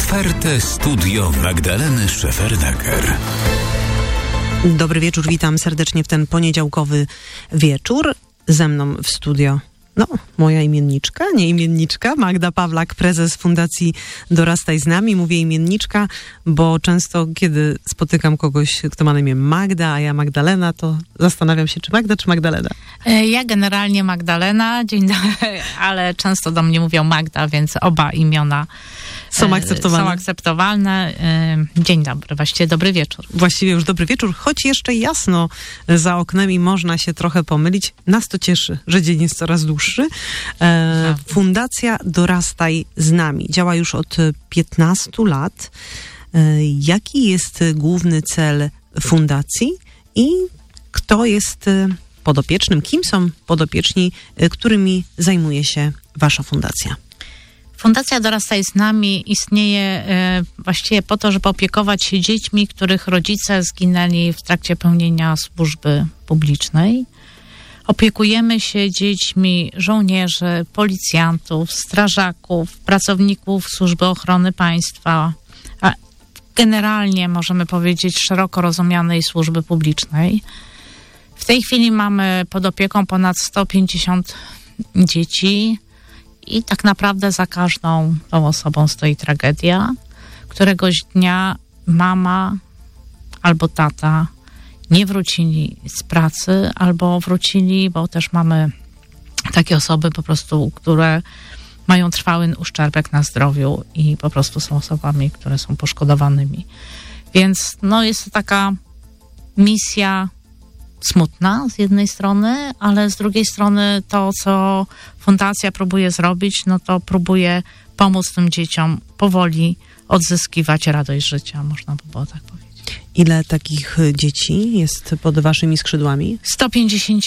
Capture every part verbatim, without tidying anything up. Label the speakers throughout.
Speaker 1: Otwarte studio Magdaleny Szefernaker.
Speaker 2: Dobry wieczór, witam serdecznie w ten poniedziałkowy wieczór. Ze mną w studio, no, moja imienniczka, nie imienniczka, Magda Pawlak, prezes Fundacji Dorastaj z nami. Mówię imienniczka, bo często, kiedy spotykam kogoś, kto ma na imię Magda, a ja Magdalena, to zastanawiam się, czy Magda, czy Magdalena.
Speaker 3: Ja generalnie Magdalena, dzień dobry, ale często do mnie mówią Magda, więc oba imiona
Speaker 2: są akceptowalne.
Speaker 3: Są akceptowalne. Dzień dobry, właściwie dobry wieczór.
Speaker 2: Właściwie już dobry wieczór, choć jeszcze jasno za oknem i można się trochę pomylić. Nas to cieszy, że dzień jest coraz dłuższy. E, Fundacja Dorastaj z nami działa już od piętnastu lat. E, jaki jest główny cel fundacji i kto jest podopiecznym? Kim są podopieczni, którymi zajmuje się wasza fundacja?
Speaker 3: Fundacja Dorastaj z nami istnieje e, właściwie po to, żeby opiekować się dziećmi, których rodzice zginęli w trakcie pełnienia służby publicznej. Opiekujemy się dziećmi żołnierzy, policjantów, strażaków, pracowników Służby Ochrony Państwa, a generalnie możemy powiedzieć szeroko rozumianej służby publicznej. W tej chwili mamy pod opieką ponad sto pięćdziesiąt dzieci. I tak naprawdę za każdą tą osobą stoi tragedia. Któregoś dnia mama albo tata nie wrócili z pracy, albo wrócili, bo też mamy takie osoby po prostu, które mają trwały uszczerbek na zdrowiu i po prostu są osobami, które są poszkodowanymi. Więc no jest to taka misja smutna z jednej strony, ale z drugiej strony to, co fundacja próbuje zrobić, no to próbuje pomóc tym dzieciom powoli odzyskiwać radość życia, można by było tak powiedzieć.
Speaker 2: Ile takich dzieci jest pod waszymi skrzydłami?
Speaker 3: sto pięćdziesiąt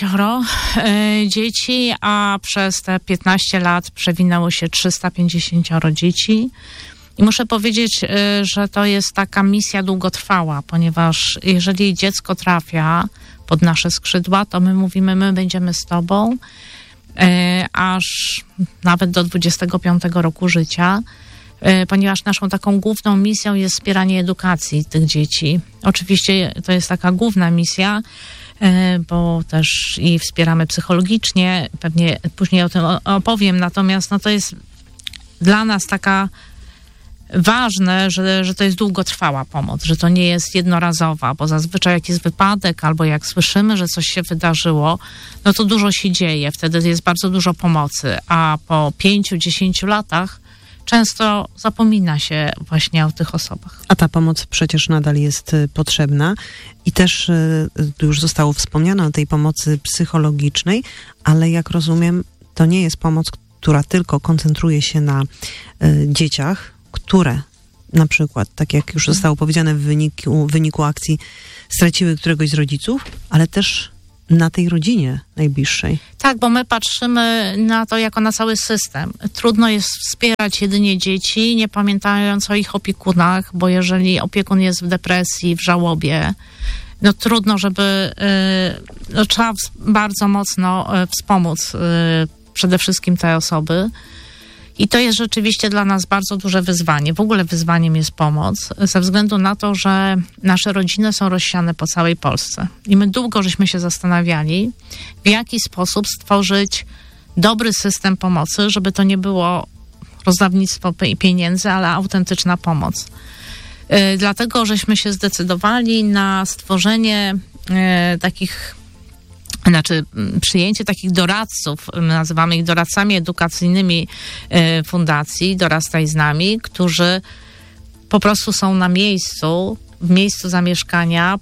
Speaker 3: y, dzieci, a przez te piętnaście lat przewinęło się trzysta pięćdziesiąt dzieci. I muszę powiedzieć, y, że to jest taka misja długotrwała, ponieważ jeżeli dziecko trafia pod nasze skrzydła, to my mówimy, my będziemy z tobą, yy, aż nawet do dwudziestego piątego roku życia, yy, ponieważ naszą taką główną misją jest wspieranie edukacji tych dzieci. Oczywiście to jest taka główna misja, yy, bo też i wspieramy psychologicznie, pewnie później o tym opowiem, natomiast no to jest dla nas taka ważne, że, że to jest długotrwała pomoc, że to nie jest jednorazowa, bo zazwyczaj jak jest wypadek albo jak słyszymy, że coś się wydarzyło, no to dużo się dzieje, wtedy jest bardzo dużo pomocy, a po pięciu, dziesięciu latach często zapomina się właśnie o tych osobach.
Speaker 2: A ta pomoc przecież nadal jest potrzebna i też tu już zostało wspomniane o tej pomocy psychologicznej, ale jak rozumiem, to nie jest pomoc, która tylko koncentruje się na y, dzieciach, które na przykład, tak jak już zostało powiedziane w wyniku, w wyniku akcji, straciły któregoś z rodziców, ale też na tej rodzinie najbliższej.
Speaker 3: Tak, bo my patrzymy na to jako na cały system. Trudno jest wspierać jedynie dzieci, nie pamiętając o ich opiekunach, bo jeżeli opiekun jest w depresji, w żałobie, no trudno, żeby, no trzeba bardzo mocno wspomóc przede wszystkim te osoby. I to jest rzeczywiście dla nas bardzo duże wyzwanie. W ogóle wyzwaniem jest pomoc, ze względu na to, że nasze rodziny są rozsiane po całej Polsce. I my długo żeśmy się zastanawiali, w jaki sposób stworzyć dobry system pomocy, żeby to nie było rozdawnictwo pieniędzy, ale autentyczna pomoc. Yy, dlatego, żeśmy się zdecydowali na stworzenie yy, takich Znaczy przyjęcie takich doradców, nazywamy ich doradcami edukacyjnymi fundacji Dorastaj z nami, którzy po prostu są na miejscu, w miejscu zamieszkania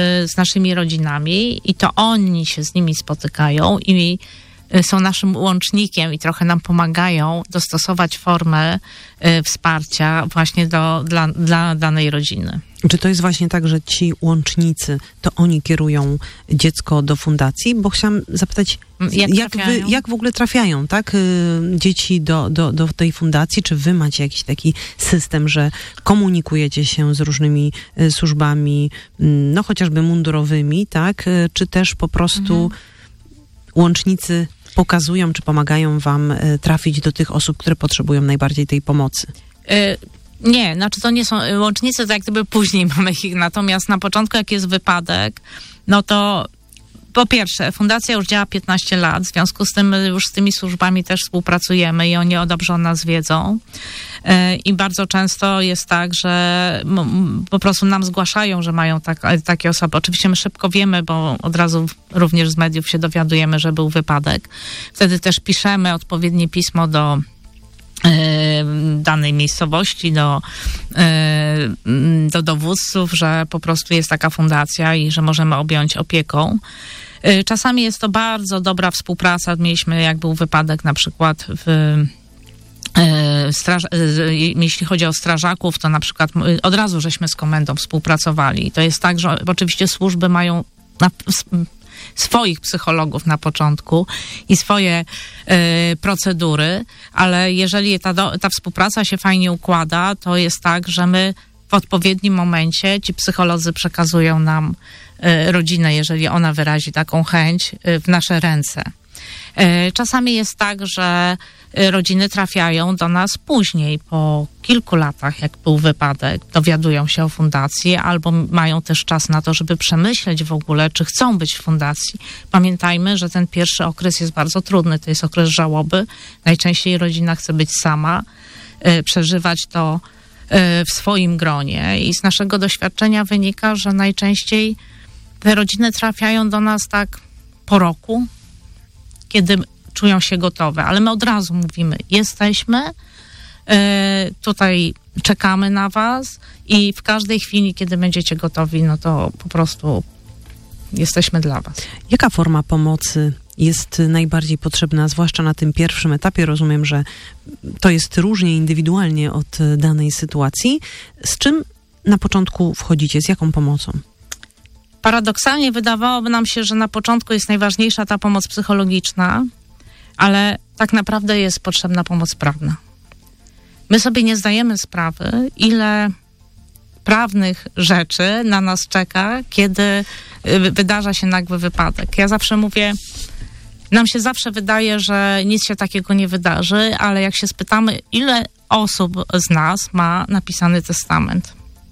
Speaker 3: z naszymi rodzinami i to oni się z nimi spotykają i są naszym łącznikiem i trochę nam pomagają dostosować formę y, wsparcia właśnie do, dla, dla danej rodziny.
Speaker 2: Czy to jest właśnie tak, że ci łącznicy, to oni kierują dziecko do fundacji? Bo chciałam zapytać, jak, jak, wy, jak w ogóle trafiają, tak, y, dzieci do, do, do tej fundacji? Czy wy macie jakiś taki system, że komunikujecie się z różnymi y, służbami, y, no chociażby mundurowymi, tak? Y, czy też po prostu mhm. łącznicy pokazują, czy pomagają wam y, trafić do tych osób, które potrzebują najbardziej tej pomocy?
Speaker 3: Y- Nie, znaczy to nie są łącznicy, to jak gdyby później mamy ich, natomiast na początku jak jest wypadek, no to po pierwsze, fundacja już działa piętnaście lat, w związku z tym już z tymi służbami też współpracujemy i oni dobrze o nas wiedzą. I bardzo często jest tak, że po prostu nam zgłaszają, że mają tak, takie osoby. Oczywiście my szybko wiemy, bo od razu również z mediów się dowiadujemy, że był wypadek. Wtedy też piszemy odpowiednie pismo do danej miejscowości, do, do dowódców, że po prostu jest taka fundacja i że możemy objąć opieką. Czasami jest to bardzo dobra współpraca. Mieliśmy, jak był wypadek na przykład w Straż, jeśli chodzi o strażaków, to na przykład od razu żeśmy z komendą współpracowali. To jest tak, że oczywiście służby mają na, swoich psychologów na początku i swoje y, procedury, ale jeżeli ta, do, ta współpraca się fajnie układa, to jest tak, że my w odpowiednim momencie ci psycholodzy przekazują nam y, rodzinę, jeżeli ona wyrazi taką chęć, y, w nasze ręce. Y, czasami jest tak, że rodziny trafiają do nas później, po kilku latach, jak był wypadek, dowiadują się o fundacji, albo mają też czas na to, żeby przemyśleć w ogóle, czy chcą być w fundacji. Pamiętajmy, że ten pierwszy okres jest bardzo trudny, to jest okres żałoby. Najczęściej rodzina chce być sama, y, przeżywać to y, w swoim gronie i z naszego doświadczenia wynika, że najczęściej te rodziny trafiają do nas tak po roku, kiedy czują się gotowe, ale my od razu mówimy, jesteśmy, yy, tutaj czekamy na was i w każdej chwili, kiedy będziecie gotowi, no to po prostu jesteśmy dla was.
Speaker 2: Jaka forma pomocy jest najbardziej potrzebna, zwłaszcza na tym pierwszym etapie? Rozumiem, że to jest różnie indywidualnie od danej sytuacji. Z czym na początku wchodzicie? Z jaką pomocą?
Speaker 3: Paradoksalnie wydawałoby nam się, że na początku jest najważniejsza ta pomoc psychologiczna, ale tak naprawdę jest potrzebna pomoc prawna. My sobie nie zdajemy sprawy, ile prawnych rzeczy na nas czeka, kiedy wydarza się nagły wypadek. Ja zawsze mówię, nam się zawsze wydaje, że nic się takiego nie wydarzy, ale jak się spytamy, ile osób z nas ma napisany testament.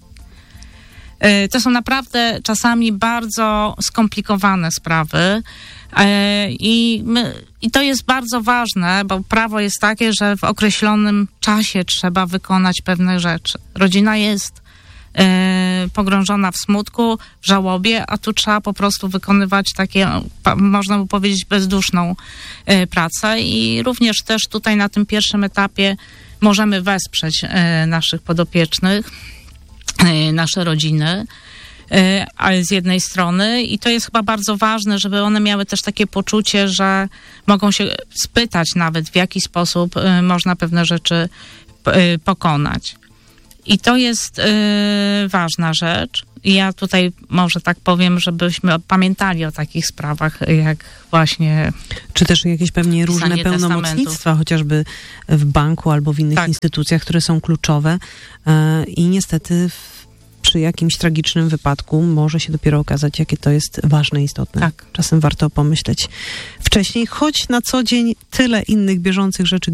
Speaker 3: To są naprawdę czasami bardzo skomplikowane sprawy i, my, i to jest bardzo ważne, bo prawo jest takie, że w określonym czasie trzeba wykonać pewne rzeczy. Rodzina jest e, pogrążona w smutku, w żałobie, a tu trzeba po prostu wykonywać takie, można by powiedzieć, bezduszną e, pracę i również też tutaj na tym pierwszym etapie możemy wesprzeć e, naszych podopiecznych, nasze rodziny, ale z jednej strony i to jest chyba bardzo ważne, żeby one miały też takie poczucie, że mogą się spytać nawet, w jaki sposób można pewne rzeczy pokonać. I to jest ważna rzecz. I ja tutaj może tak powiem, żebyśmy pamiętali o takich sprawach, jak właśnie...
Speaker 2: Czy też jakieś pewnie różne pełnomocnictwa, chociażby w banku albo w innych tak. instytucjach, które są kluczowe i niestety w, przy jakimś tragicznym wypadku może się dopiero okazać, jakie to jest ważne i istotne.
Speaker 3: Tak.
Speaker 2: Czasem warto pomyśleć wcześniej, choć na co dzień tyle innych bieżących rzeczy